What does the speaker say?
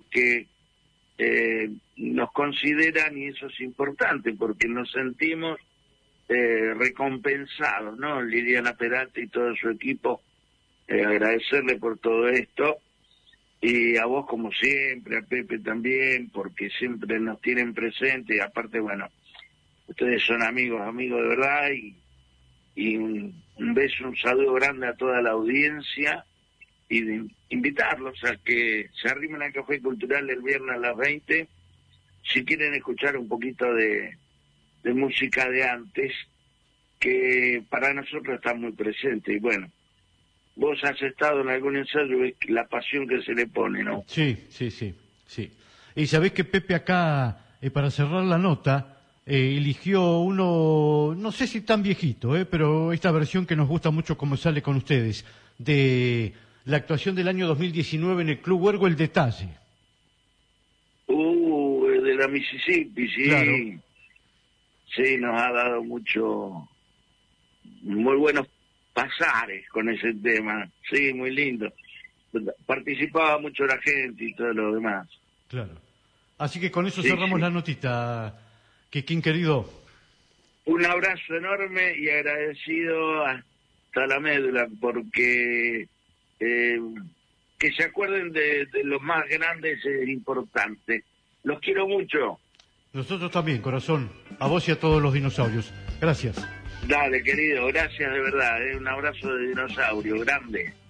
que nos consideran, y eso es importante porque nos sentimos recompensados, ¿no? Liliana Peralta y todo su equipo, agradecerle por todo esto, y a vos como siempre, a Pepe también, porque siempre nos tienen presente, y aparte, bueno, ustedes son amigos de verdad, y un beso, un saludo grande a toda la audiencia, y de invitarlos a que se arrimen al Café Cultural el viernes a las 20, si quieren escuchar un poquito de música de antes, que para nosotros está muy presente. Y bueno, vos has estado en algún ensayo, ves la pasión que se le pone, ¿no? Sí. Y sabés que Pepe acá, para cerrar la nota, eligió uno, no sé si tan viejito, pero esta versión que nos gusta mucho como sale con ustedes, de la actuación del año 2019 en el Club Huergo, El Detalle. De la Mississippi, sí. Claro. Sí, nos ha dado muy buenos pasares con ese tema. Sí, muy lindo. Participaba mucho la gente y todo lo demás. Claro. Así que con eso Sí, cerramos sí. la notita, Kikín querido. Un abrazo enorme y agradecido hasta la médula, porque que se acuerden de los más grandes es importante. Los quiero mucho. Nosotros también, corazón. A vos y a todos los dinosaurios. Gracias. Dale, querido, gracias de verdad. Un abrazo de dinosaurio grande.